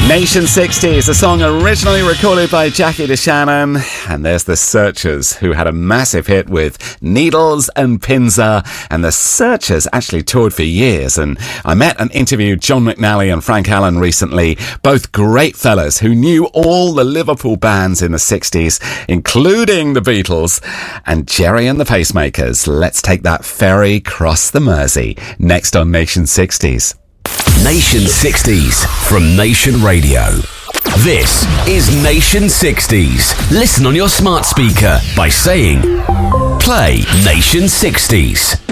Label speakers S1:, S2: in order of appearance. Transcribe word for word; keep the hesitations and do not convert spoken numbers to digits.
S1: Nation sixties, a song originally recorded by Jackie DeShannon. And there's The Searchers, who had a massive hit with Needles and Pinza. And The Searchers actually toured for years. And I met and interviewed John McNally and Frank Allen recently, both great fellas who knew all the Liverpool bands in the sixties, including the Beatles and Gerry and the Pacemakers. Let's take that ferry across the Mersey. Next on Nation sixties.
S2: Nation sixties from Nation Radio. This is Nation sixties. Listen on your smart speaker by saying, play Nation sixties.